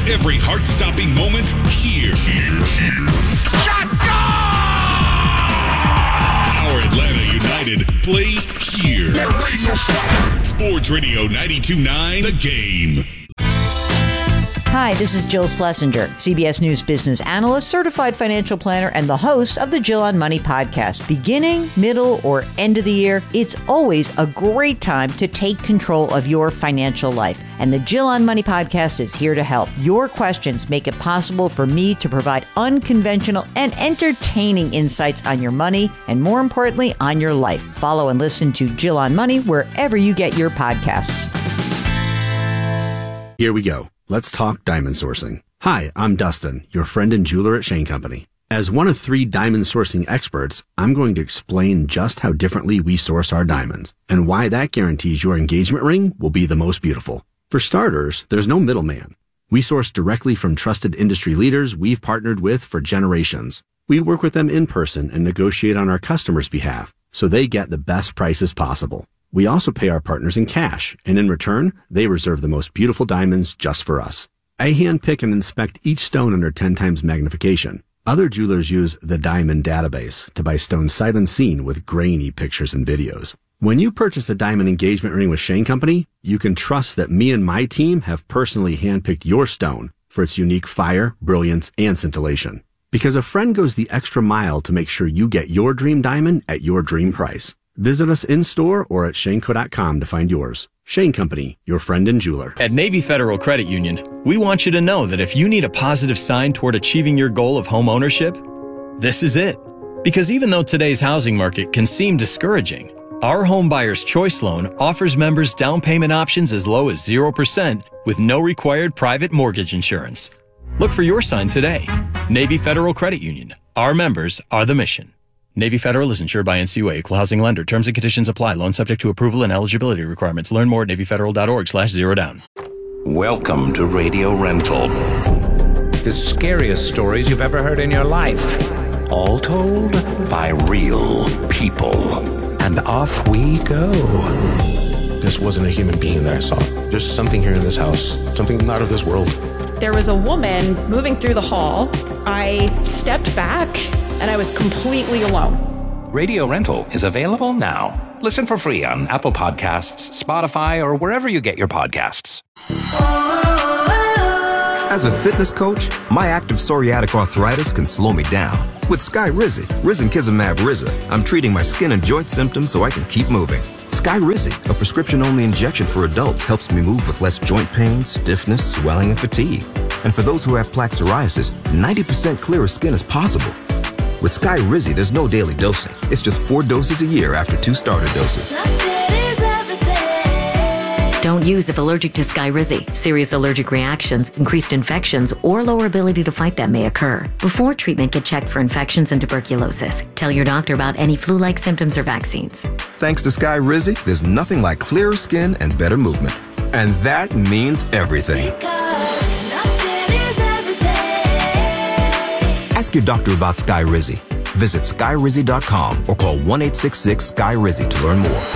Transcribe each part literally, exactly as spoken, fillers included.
Every heart-stopping moment, cheer. Cheer, cheer. Our Atlanta United play here. Sports Radio ninety-two point nine, The Game. Hi, this is Jill Schlesinger, C B S News business analyst, certified financial planner, and the host of the Jill on Money podcast. Beginning, middle, or end of the year, it's always a great time to take control of your financial life. And the Jill on Money podcast is here to help. Your questions make it possible for me to provide unconventional and entertaining insights on your money, and more importantly, on your life. Follow and listen to Jill on Money wherever you get your podcasts. Here we go. Let's talk diamond sourcing. Hi, I'm Dustin, your friend and jeweler at Shane Company. As one of three diamond sourcing experts, I'm going to explain just how differently we source our diamonds and why that guarantees your engagement ring will be the most beautiful. For starters, there's no middleman. We source directly from trusted industry leaders we've partnered with for generations. We work with them in person and negotiate on our customers' behalf so they get the best prices possible. We also pay our partners in cash, and in return, they reserve the most beautiful diamonds just for us. I handpick and inspect each stone under ten times magnification. Other jewelers use the Diamond Database to buy stones sight unseen with grainy pictures and videos. When you purchase a diamond engagement ring with Shane Company, you can trust that me and my team have personally handpicked your stone for its unique fire, brilliance, and scintillation. Because a friend goes the extra mile to make sure you get your dream diamond at your dream price. Visit us in-store or at Shane Co dot com to find yours. Shane Company, your friend and jeweler. At Navy Federal Credit Union, we want you to know that if you need a positive sign toward achieving your goal of home ownership, this is it. Because even though today's housing market can seem discouraging, our Home Buyer's Choice Loan offers members down payment options as low as zero percent with no required private mortgage insurance. Look for your sign today. Navy Federal Credit Union. Our members are the mission. Navy Federal is insured by N C U A, equal housing lender. Terms and conditions apply. Loan subject to approval and eligibility requirements. Learn more at navy federal dot org slash zero down. Welcome to Radio Rental. The scariest stories you've ever heard in your life. All told by real people. And off we go. This wasn't a human being that I saw. There's something here in this house. Something not of this world. There was a woman moving through the hall. I stepped back and I was completely alone. Radio Rental is available now. Listen for free on Apple Podcasts, Spotify, or wherever you get your podcasts. As a fitness coach, my active psoriatic arthritis can slow me down. With Skyrizi, Risankizumab Riza, I'm treating my skin and joint symptoms so I can keep moving. Skyrizi, a prescription-only injection for adults, helps me move with less joint pain, stiffness, swelling, and fatigue. And for those who have plaque psoriasis, ninety percent clearer skin is possible. With Skyrizi, there's no daily dosing. It's just four doses a year after two starter doses. Don't use if allergic to Skyrizi. Serious allergic reactions, increased infections, or lower ability to fight them may occur. Before treatment, get checked for infections and tuberculosis. Tell your doctor about any flu-like symptoms or vaccines. Thanks to Skyrizi, there's nothing like clearer skin and better movement. And that means everything. Ask your doctor about Skyrizi. Visit skyrizi dot com or call one eight six six Skyrizi to learn more.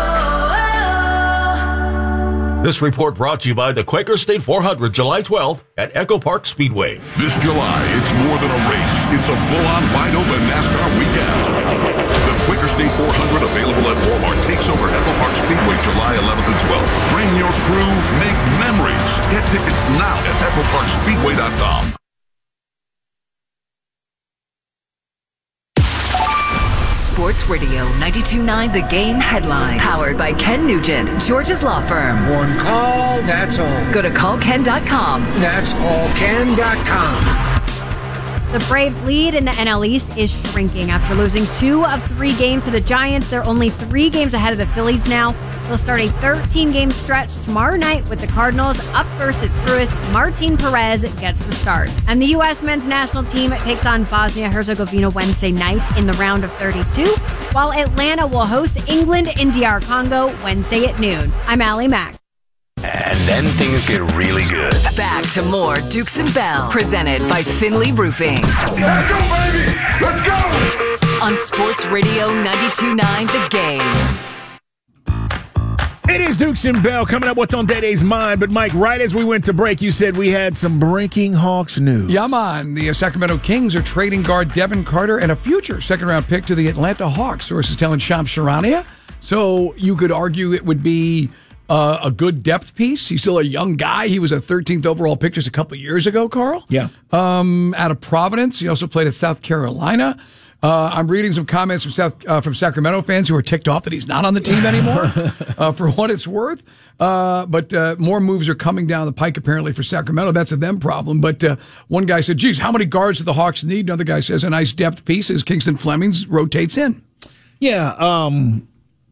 This report brought to you by the Quaker State four hundred, July twelfth at Echo Park Speedway. This July, it's more than a race. It's a full-on, wide-open NASCAR weekend. The Quaker State four hundred, available at Walmart, takes over Echo Park Speedway July eleventh and twelfth. Bring your crew, make memories. Get tickets now at echo park speedway dot com. Sports Radio ninety-two point nine The Game headlines. Powered by Ken Nugent, George's Law Firm. One call, that's all. Go to call ken dot com. That's all ken dot com. The Braves' lead in the N L East is shrinking after losing two of three games to the Giants. They're only three games ahead of the Phillies now. They'll start a thirteen-game stretch tomorrow night with the Cardinals. Up first at Truist, Martin Perez gets the start. And the U S men's national team takes on Bosnia-Herzegovina Wednesday night in the round of thirty-two, while Atlanta will host England in D R Congo Wednesday at noon. I'm Allie Mack. And then things get really good. Back to more Dukes and Bell, presented by Finley Roofing. Let's go, baby! Let's go! On Sports Radio ninety-two point nine The Game. It is Dukes and Bell coming up. What's on Day-Day's mind? But, Mike, right as we went to break, you said we had some breaking Hawks news. Yeah, man. The uh, Sacramento Kings are trading guard Devin Carter and a future second-round pick to the Atlanta Hawks, sources telling Shams Charania. So you could argue it would be uh, a good depth piece. He's still a young guy. He was a thirteenth overall pick just a couple years ago, Carl. Yeah. Um, out of Providence. He also played at South Carolina. Uh, I'm reading some comments from South, uh, from Sacramento fans who are ticked off that he's not on the team anymore, uh, for what it's worth. Uh, but, uh, more moves are coming down the pike apparently for Sacramento. That's a them problem. But, uh, one guy said, geez, how many guards do the Hawks need? Another guy says a nice depth piece as Kingston Flemings rotates in. Yeah. Um,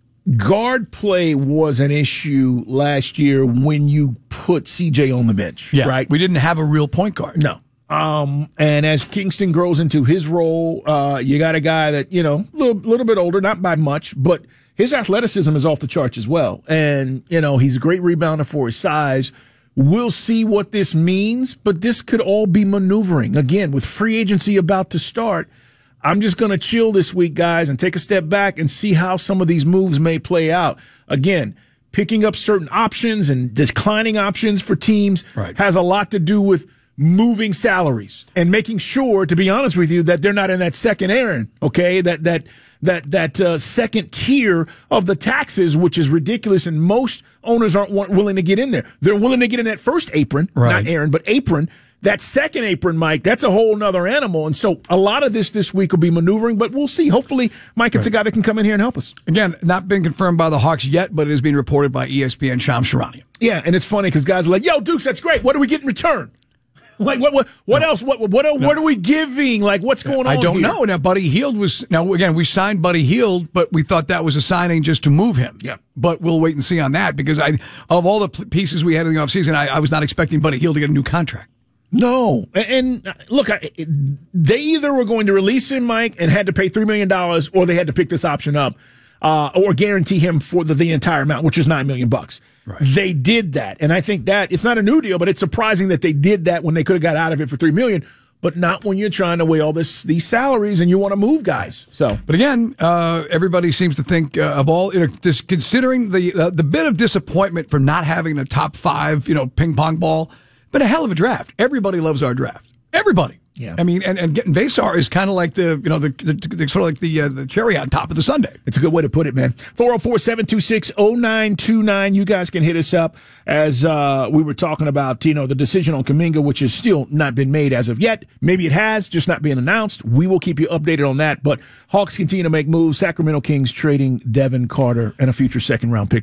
guard play was an issue last year when you put C J on the bench, yeah, right? We didn't have a real point guard. No. Um, and as Kingston grows into his role, uh, you got a guy that, you know, a little, little bit older, not by much, but his athleticism is off the charts as well. And, you know, he's a great rebounder for his size. We'll see what this means, but this could all be maneuvering. Again, with free agency about to start, I'm just going to chill this week, guys, and take a step back and see how some of these moves may play out. Again, picking up certain options and declining options for teams right. has a lot to do with moving salaries and making sure, to be honest with you, that they're not in that second Aaron, okay? That that that that uh, second tier of the taxes, which is ridiculous, and most owners aren't want, willing to get in there. They're willing to get in that first apron, right. not Aaron, but apron. That second apron, Mike, that's a whole nother animal. And so a lot of this this week will be maneuvering, but we'll see. Hopefully, Mike is right. a guy that can come in here and help us. Again, not been confirmed by the Hawks yet, but it is being reported by E S P N Shams Charania. Yeah, and it's funny because guys are like, yo, Dukes, that's great. What do we get in return? Like what? What? What no. else? What? What? What, no. what are we giving? Like what's going on? I don't here? know. Now, Buddy Hield was now again. We signed Buddy Hield, but we thought that was a signing just to move him. Yeah. But we'll wait and see on that because I, of all the pieces we had in the offseason, I, I was not expecting Buddy Hield to get a new contract. No, and, and look, I, they either were going to release him, Mike, and had to pay three million dollars, or they had to pick this option up, uh, or guarantee him for the, the entire amount, which is nine million bucks. Right. They did that, and I think that it's not a new deal, but it's surprising that they did that when they could have got out of it for three million, but not when you're trying to weigh all this these salaries and you want to move guys. So, but again, uh, everybody seems to think uh, of all, you know, just considering the uh, the bit of disappointment for not having a top five, you know, ping pong ball, but a hell of a draft. Everybody loves our draft. Everybody. Yeah. I mean, and, and getting Vasar is kind of like the, you know, the, the, the sort of like the uh, the cherry on top of the sundae. It's a good way to put it, man. four oh four, seven two six, oh nine two nine. You guys can hit us up as uh, we were talking about, you know, the decision on Kuminga, which has still not been made as of yet. Maybe it has, just not being announced. We will keep you updated on that. But Hawks continue to make moves. Sacramento Kings trading Devin Carter and a future second round pick.